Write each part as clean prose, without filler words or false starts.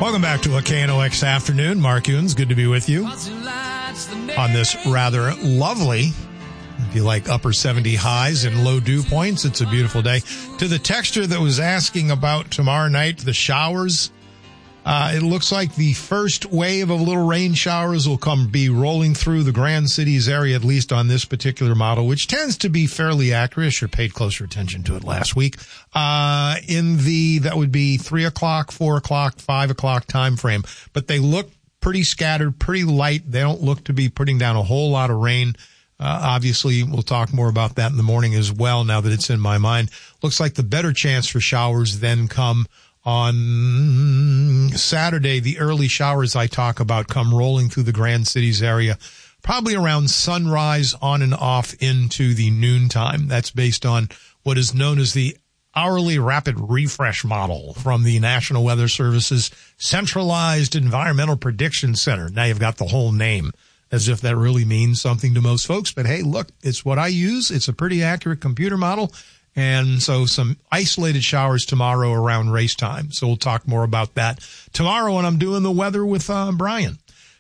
Welcome back to a KNOX afternoon. Mark Ewens, good to be with you on this rather lovely, if you like upper 70 highs and low dew points, it's a beautiful day. To the texter that was asking about tomorrow night, the showers, it looks like the first wave of little rain showers will be rolling through the Grand Cities area, at least on this particular model, which tends to be fairly accurate. I sure paid closer attention to it last week. That would be 3 o'clock, 4 o'clock, 5 o'clock time frame. But they look pretty scattered, pretty light. They don't look to be putting down a whole lot of rain. Obviously, we'll talk more about that in the morning as well, now that it's in my mind. Looks like the better chance for showers then come on Saturday. The early showers I talk about come rolling through the Grand Cities area, probably around sunrise on and off into the noontime. That's based on what is known as the hourly rapid refresh model from the National Weather Service's Centralized Environmental Prediction Center. Now you've got the whole name, as if that really means something to most folks. But hey, look, it's what I use. It's a pretty accurate computer model. And so some isolated showers tomorrow around race time. So we'll talk more about that tomorrow when I'm doing the weather with Brian.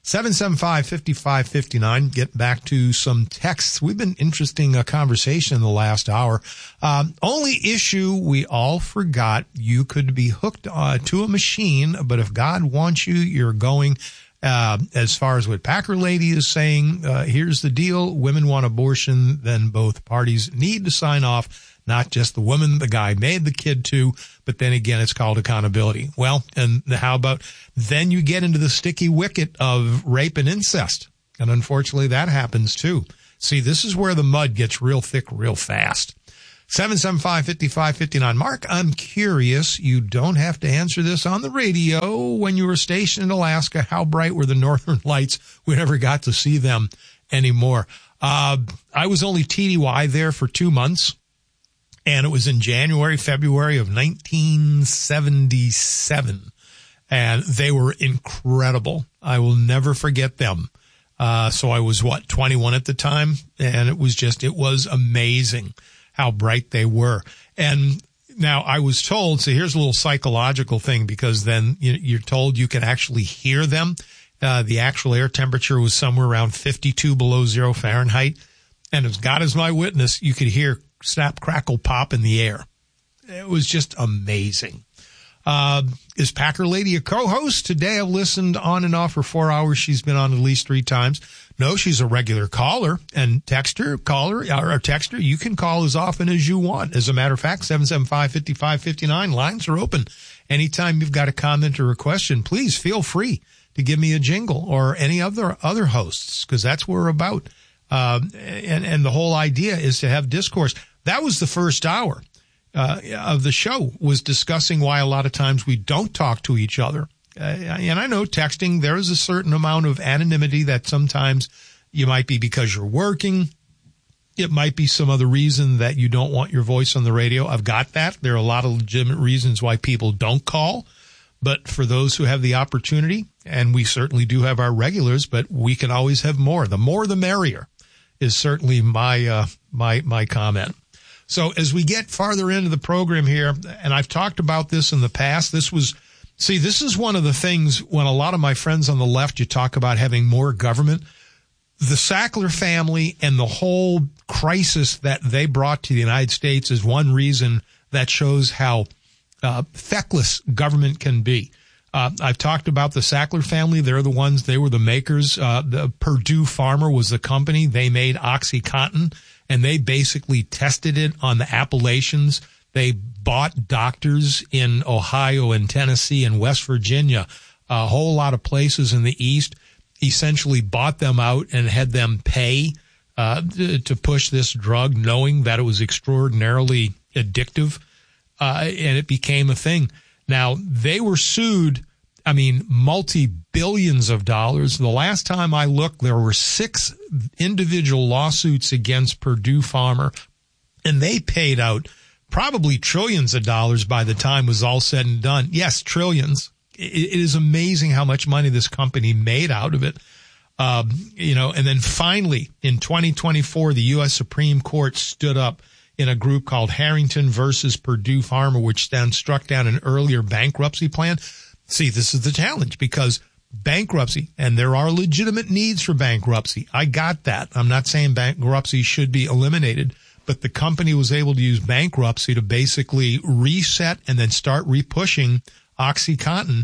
775-5559. Get back to some texts. We've been interesting conversation in the last hour. Only issue we all forgot, you could be hooked to a machine, but if God wants you, you're going. As far as what Packer Lady is saying, here's the deal. Women want abortion, then both parties need to sign off. Not just the woman the guy made the kid to, but then again, it's called accountability. Well, and how about then you get into the sticky wicket of rape and incest. And unfortunately, that happens too. See, this is where the mud gets real thick real fast. 775-5559. Mark, I'm curious. You don't have to answer this on the radio. When you were stationed in Alaska, how bright were the northern lights? We never got to see them anymore. I was only TDY there for 2 months. And it was in January, February of 1977. And they were incredible. I will never forget them. So I was, 21 at the time? And it was amazing how bright they were. And now I was told, so here's a little psychological thing, because then you're told you can actually hear them. The actual air temperature was somewhere around 52 below 0 Fahrenheit. And as God is my witness, you could hear snap, crackle, pop in the air. It was just amazing. Is Packer Lady a co-host? Today I've listened on and off for 4 hours. She's been on at least 3 times. No, she's a regular caller and texter, you can call as often as you want. As a matter of fact, 775-5559 lines are open. Anytime you've got a comment or a question, please feel free to give me a jingle or any other hosts, because that's what we're about. And the whole idea is to have discourse. That was the first hour of the show, was discussing why a lot of times we don't talk to each other. And I know texting, there is a certain amount of anonymity that sometimes you might be because you're working. It might be some other reason that you don't want your voice on the radio. I've got that. There are a lot of legitimate reasons why people don't call. But for those who have the opportunity, and we certainly do have our regulars, but we can always have more. The more the merrier is certainly my comment. So as we get farther into the program here, and I've talked about this in the past, this is one of the things when a lot of my friends on the left, you talk about having more government. The Sackler family and the whole crisis that they brought to the United States is one reason that shows how feckless government can be. I've talked about the Sackler family. They were the makers. The Purdue Pharma was the company. They made OxyContin, and they basically tested it on the Appalachians. They bought doctors in Ohio and Tennessee and West Virginia, a whole lot of places in the East, essentially bought them out and had them pay to push this drug, knowing that it was extraordinarily addictive, and it became a thing. Now, they were sued, multi-billions of dollars. The last time I looked, there were 6 individual lawsuits against Purdue Pharma, and they paid out probably trillions of dollars by the time it was all said and done. Yes, trillions. It is amazing how much money this company made out of it. And then finally, in 2024, the U.S. Supreme Court stood up in a group called Harrington versus Purdue Pharma, which then struck down an earlier bankruptcy plan. see, this is the challenge, because bankruptcy, and there are legitimate needs for bankruptcy. I got that. I'm not saying bankruptcy should be eliminated, but the company was able to use bankruptcy to basically reset and then start repushing OxyContin,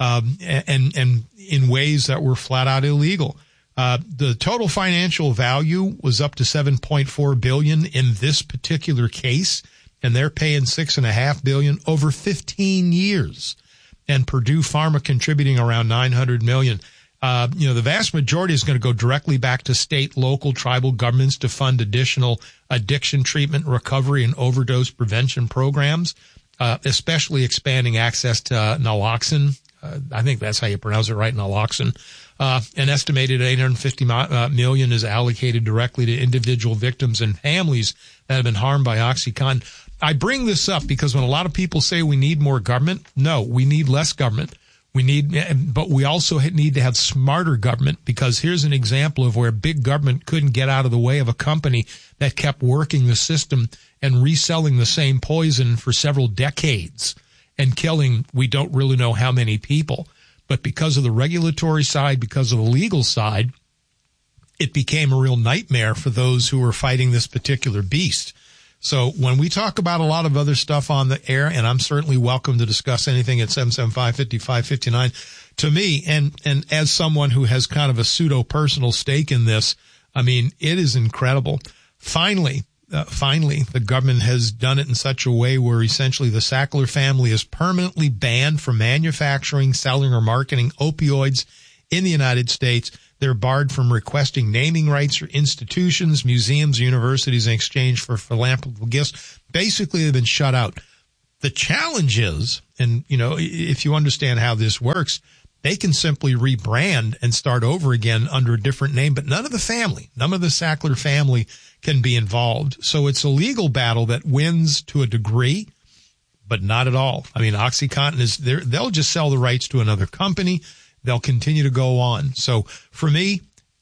and in ways that were flat out illegal. The total financial value was up to $7.4 billion in this particular case, and they're paying $6.5 billion over 15 years. And Purdue Pharma contributing around $900 million. The vast majority is going to go directly back to state, local, tribal governments to fund additional addiction treatment, recovery, and overdose prevention programs, especially expanding access to naloxone. I think that's how you pronounce it, right? Naloxone. An estimated $850 million is allocated directly to individual victims and families that have been harmed by OxyContin. I bring this up because when a lot of people say we need more government, no, we need less government. But we also need to have smarter government, because here's an example of where big government couldn't get out of the way of a company that kept working the system and reselling the same poison for several decades and killing we don't really know how many people. But because of the regulatory side, because of the legal side, it became a real nightmare for those who were fighting this particular beast. So when we talk about a lot of other stuff on the air, and I'm certainly welcome to discuss anything at 775-5559, to me, and as someone who has kind of a pseudo-personal stake in this, I mean, it is incredible. Finally, the government has done it in such a way where essentially the Sackler family is permanently banned from manufacturing, selling, or marketing opioids in the United States. They're barred from requesting naming rights for institutions, museums, universities in exchange for philanthropic gifts. Basically, they've been shut out. The challenge is, and if you understand how this works, they can simply rebrand and start over again under a different name, but none of the Sackler family can be involved. So it's a legal battle that wins to a degree, but not at all. I mean, OxyContin is there. They'll just sell the rights to another company. They'll continue to go on. So for me,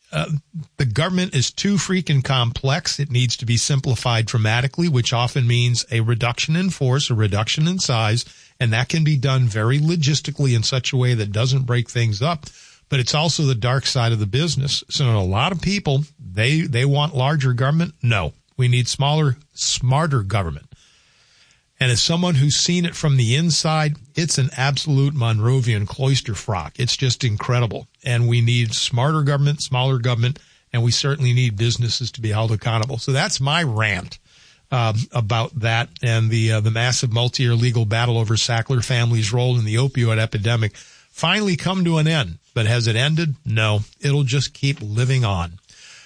the government is too freaking complex. It needs to be simplified dramatically, which often means a reduction in force, a reduction in size, and that can be done very logistically in such a way that doesn't break things up. But it's also the dark side of the business. So a lot of people, they want larger government. No, we need smaller, smarter government. And as someone who's seen it from the inside, it's an absolute Monrovian cloister frock. It's just incredible. And we need smarter government, smaller government, and we certainly need businesses to be held accountable. So that's my rant about that and the massive multi-year legal battle over Sackler family's role in the opioid epidemic finally come to an end. But has it ended? No. It'll just keep living on.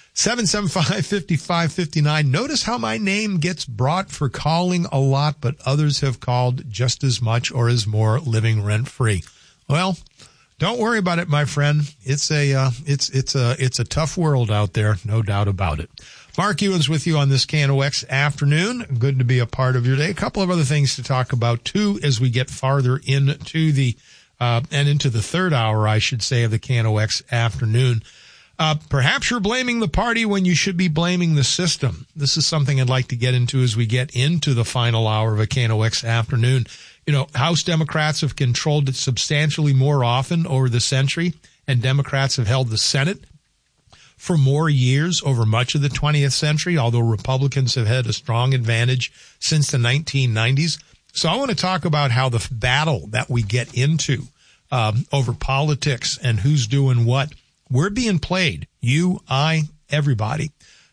775-5559. Notice how my name gets brought for calling a lot, but others have called just as much or as more, living rent free. Well, don't worry about it, my friend. It's a tough world out there, no doubt about it. Mark Ewens with you on this KNOX afternoon. Good to be a part of your day. A couple of other things to talk about too as we get farther into the into the third hour, I should say, of the KNOX afternoon. Perhaps you're blaming the party when you should be blaming the system. This is something I'd like to get into as we get into the final hour of a KNOX afternoon. House Democrats have controlled it substantially more often over the century, and Democrats have held the Senate for more years over much of the 20th century, although Republicans have had a strong advantage since the 1990s. So I want to talk about how the battle that we get into over politics and who's doing what, we're being played. You, I, everybody.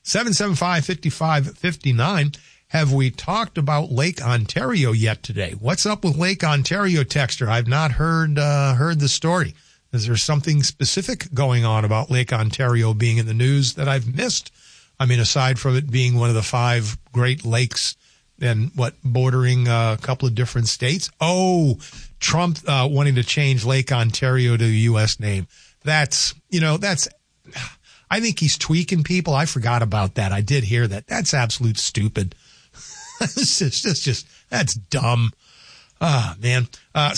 775-5559. Have we talked about Lake Ontario yet today? What's up with Lake Ontario, texter? I've not heard the story. Is there something specific going on about Lake Ontario being in the news that I've missed? I mean, aside from it being one of the 5 Great Lakes and bordering a couple of different states. Oh, Trump wanting to change Lake Ontario to the U.S. name. That's, I think he's tweaking people. I forgot about that. I did hear that. That's absolute stupid. That's dumb. Ah, man.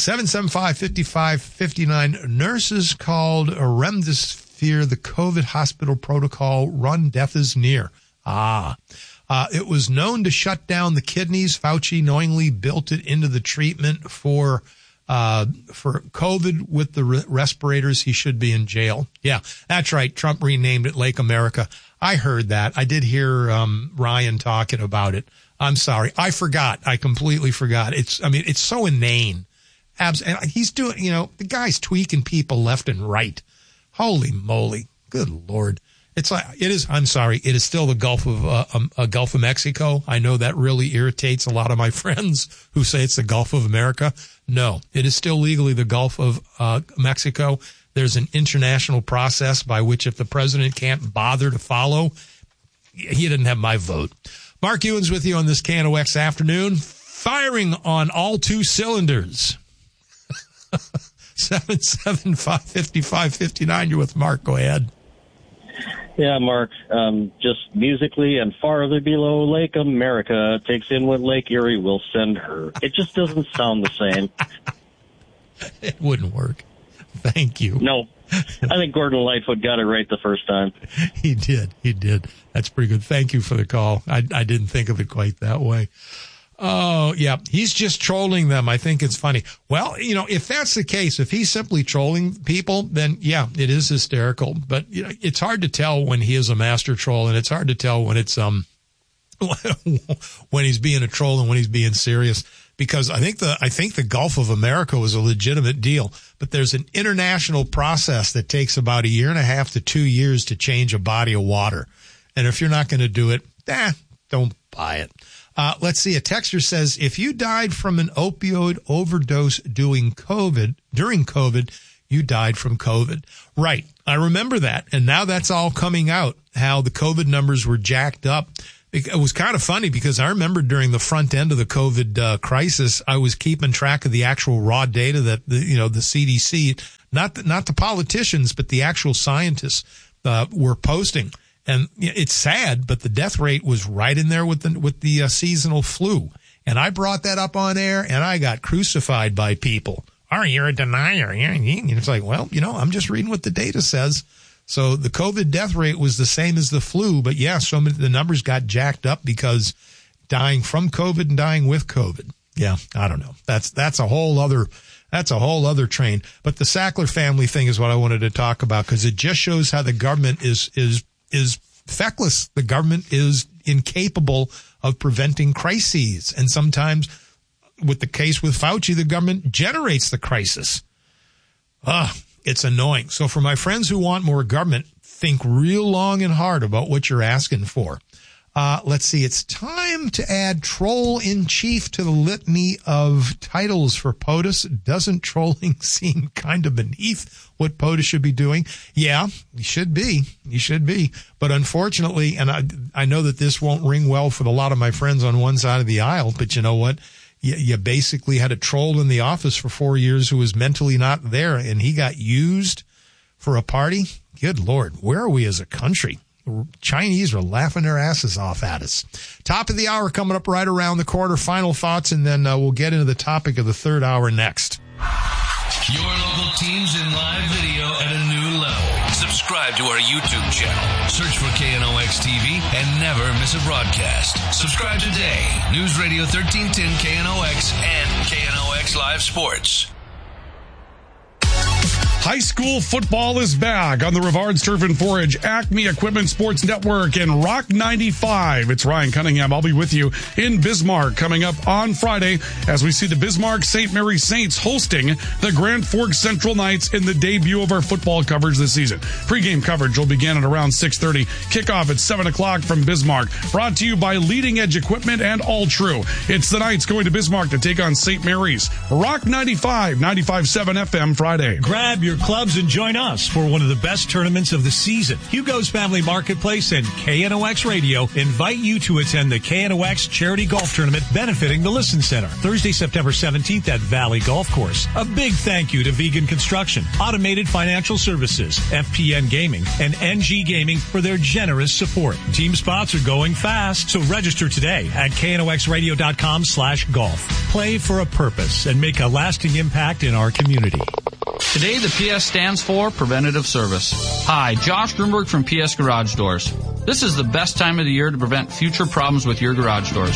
775-5559. Nurses called Remdesivir the COVID hospital protocol run. Death is near. It was known to shut down the kidneys. Fauci knowingly built it into the treatment for For COVID with the respirators, he should be in jail. Yeah, that's right. Trump renamed it Lake America. I heard that. I did hear Ryan talking about it. I'm sorry. I forgot. I completely forgot. It's so inane. He's doing, the guy's tweaking people left and right. Holy moly. Good Lord. It is still the Gulf of Mexico. I know that really irritates a lot of my friends who say it's the Gulf of America. No, it is still legally the Gulf of Mexico. There's an international process by which if the president can't bother to follow, he didn't have my vote. Mark Ewan's with you on this KNOX afternoon, firing on all two cylinders. 775-5559. You're with Mark. Go ahead. Yeah, Mark, just musically and farther below Lake America takes in what Lake Erie will send her. It just doesn't sound the same. It wouldn't work. Thank you. No, I think Gordon Lightfoot got it right the first time. He did. That's pretty good. Thank you for the call. I didn't think of it quite that way. Oh, yeah. He's just trolling them. I think it's funny. Well, if that's the case, if he's simply trolling people, then yeah, it is hysterical. But it's hard to tell when he is a master troll, and it's hard to tell when it's when he's being a troll and when he's being serious. Because I think the Gulf of America was a legitimate deal, but there's an international process that takes about 1.5 to 2 years to change a body of water. And if you're not going to do it, don't buy it. Let's see. A texter says, if you died from an opioid overdose during COVID, you died from COVID. Right. I remember that. And now that's all coming out, how the COVID numbers were jacked up. It was kind of funny because I remember during the front end of the COVID crisis, I was keeping track of the actual raw data that the CDC, not the politicians, but the actual scientists were posting. And it's sad, but the death rate was right in there with the seasonal flu. And I brought that up on air, and I got crucified by people. Oh, you're a denier. And it's like, well, I'm just reading what the data says. So the COVID death rate was the same as the flu, but yeah, the numbers got jacked up because dying from COVID and dying with COVID. Yeah, I don't know. That's a whole other train. But the Sackler family thing is what I wanted to talk about because it just shows how the government is feckless. The government is incapable of preventing crises. And sometimes with the case with Fauci, the government generates the crisis. It's annoying. So for my friends who want more government, think real long and hard about what you're asking for. Let's see. It's time to add troll in chief to the litany of titles for POTUS. Doesn't trolling seem kind of beneath what POTUS should be doing? Yeah, he should be. But unfortunately, and I know that this won't ring well for a lot of my friends on one side of the aisle, but you know what? You basically had a troll in the office for 4 years who was mentally not there, and he got used for a party. Good Lord, where are we as a country? Chinese are laughing their asses off at us. Top of the hour coming up right around the corner. Final thoughts, and then we'll get into the topic of the third hour next. Your local teams in live video at a new level. Subscribe to our YouTube channel. Search for KNOX TV and never miss a broadcast. Subscribe today. News Radio 1310 KNOX and KNOX Live Sports. High school football is back on the Rivards Turf and Forage, Acme Equipment Sports Network, and Rock 95. It's Ryan Cunningham. I'll be with you in Bismarck coming up on Friday as we see the Bismarck St. Mary Saints hosting the Grand Forks Central Knights in the debut of our football coverage this season. Pre-game coverage will begin at around 6:30. Kickoff at 7 o'clock from Bismarck. Brought to you by Leading Edge Equipment and All True. It's the Knights going to Bismarck to take on St. Mary's. Rock 95, 95.7 FM Friday. Grab your clubs and join us for one of the best tournaments of the season. Hugo's Family Marketplace and KNOX Radio invite you to attend the KNOX Charity Golf Tournament benefiting the Listen Center, Thursday, September 17th at Valley Golf Course. A big thank you to Vegan Construction, Automated Financial Services, FPN Gaming, and NG Gaming for their generous support. Team spots are going fast, so register today at knoxradio.com/golf. Play for a purpose and make a lasting impact in our community. Today, the PS stands for Preventative Service. Hi, Josh Grunberg from PS Garage Doors. This is the best time of the year to prevent future problems with your garage doors.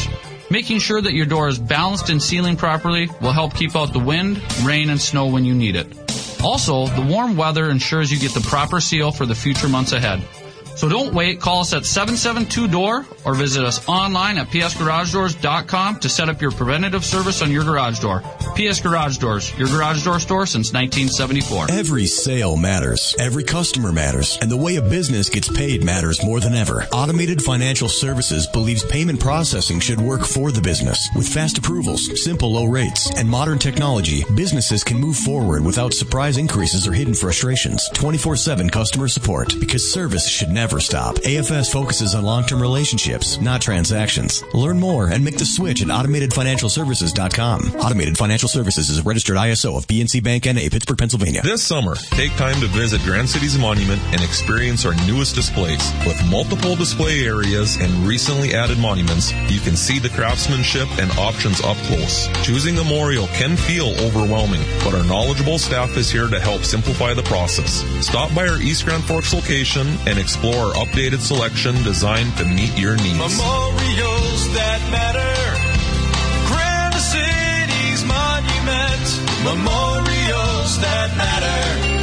Making sure that your door is balanced and sealing properly will help keep out the wind, rain, and snow when you need it. Also, the warm weather ensures you get the proper seal for the future months ahead. So don't wait. Call us at 772-DOOR or visit us online at psgaragedoors.com to set up your preventative service on your garage door. PS Garage Doors, your garage door store since 1974. Every sale matters. Every customer matters. And the way a business gets paid matters more than ever. Automated Financial Services believes payment processing should work for the business. With fast approvals, simple low rates, and modern technology, businesses can move forward without surprise increases or hidden frustrations. 24/7 customer support, because service should never stop. AFS focuses on long-term relationships, not transactions. Learn more and make the switch at automatedfinancialservices.com. Automated Financial Services is a registered ISO of PNC Bank N.A., Pittsburgh, Pennsylvania. This summer, take time to visit Grand Cities Monument and experience our newest displays. With multiple display areas and recently added monuments, you can see the craftsmanship and options up close. Choosing a memorial can feel overwhelming, but our knowledgeable staff is here to help simplify the process. Stop by our East Grand Forks location and explore our updated selection designed to meet your needs. Memorials that matter. Grand Cities Monument. Memorials that matter.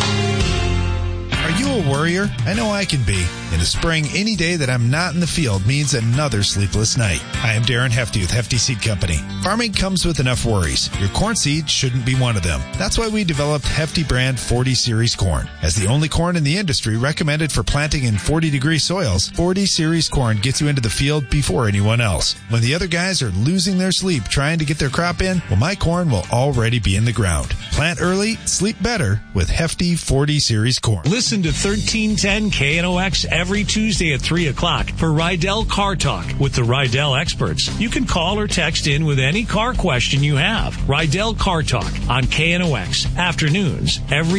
Are you a worrier? I know I can be. In the spring, any day that I'm not in the field means another sleepless night. I am Darren Hefty with Hefty Seed Company. Farming comes with enough worries. Your corn seed shouldn't be one of them. That's why we developed Hefty brand 40 Series corn. As the only corn in the industry recommended for planting in 40-degree soils, 40 Series corn gets you into the field before anyone else. When the other guys are losing their sleep trying to get their crop in, well, my corn will already be in the ground. Plant early, sleep better with Hefty 40 Series corn. Listen to 1310 KNOX every Tuesday at 3 o'clock for Rydell Car Talk with the Rydell experts. You can call or text in with any car question you have. Rydell Car Talk on KNOX afternoons every